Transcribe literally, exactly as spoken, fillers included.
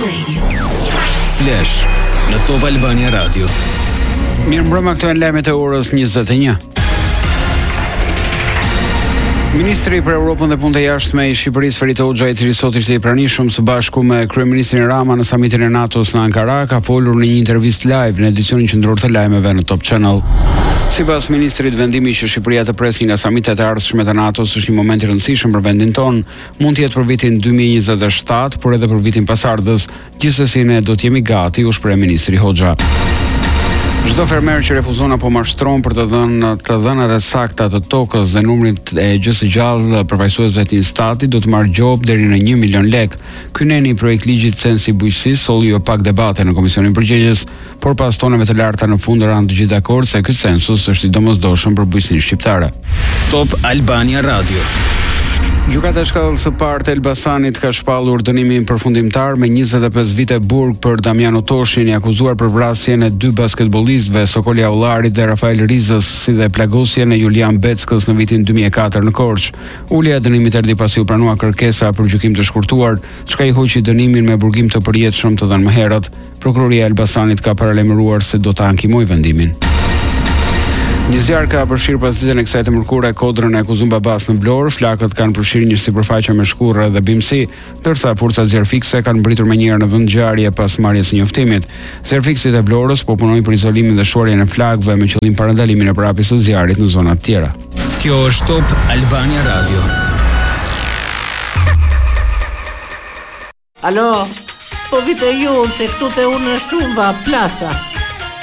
Radio. Flash në Top Albania Radio. Mirëmbrëma, këto janë lajmet e orës njëzet e një. Ministri për Europën dhe Punët e Jashtme i Shqipërisë Ferit Hoxha, i cili sot ishte i pranishëm së bashku me kryeministrin Rama në samitin e NATO-s në Ankara, ka folur në një intervistë live në edicionin qendror të lajmeve në Top Channel. Sipas ministrit, vendimi që Shqipëria të presë nga samitet e ardhshme të NATO-s është një moment i rëndësishëm për vendin tonë. Mund të jetë për vitin dy mijë e njëzet e shtat, por edhe për vitin pasardhës. Gjithsesi ne do të jemi gati, u shpreh ministri Hoxha. Çdo fermer që refuzon apo mashtron për të dhënë të dhënat e sakta të tokës dhe numrit e gjysë së gjallë përfaqësuesve të instatit do të marrë gjop deri në një milion lek. Ky neni i projekt ligjit censi bujqësisë solli jo pak debate në Komisionin Përgjegjës, por pas toneve të larta në fund ranë të gjithë dakord se ky census është i domosdoshëm për bujqësinë shqiptare. Top Albania Radio. Gjykata e shkallës së parë të Elbasanit ka shpallur dënimin përfundimtar me njëzet e pesë vite burg për Damiano Toshin, i akuzuar për vrasjen e dy basketbollistëve, Sokoli Aullarit dhe Rafael Rizës, si dhe plagosjen e Julian Beckës në vitin dy mijë e katër në Korç. Ulja e dënimit erdhi pasi u pranua kërkesa për gjykim të shkurtuar, çka i hoqi dënimin me burgim të përjetshëm të dhënë më herët. Prokuroria e Elbasanit ka paralajmëruar se do ta ankimojë vendimin. Një zjarr ka përfshirë pas ditën e kësaj të mërkure Kodrën e akuzon babas në Vlorë. Flakët kanë përfshirë një sipërfaqe me shkurrë dhe bimësi, ndërsa forcat zjarfikse kanë mbritur menjëherë në vend ngjarje pas marrjes së njoftimit. Zjarfikësit e Vlorës po punojnë për izolimin dhe shuarjen e flakëve me qëllim parandalimin e prapjes së zjarrit në zona të tjera. Kjo është Top Albania Radio. Alo, po vite ju se këtu te unë shumë va plasa.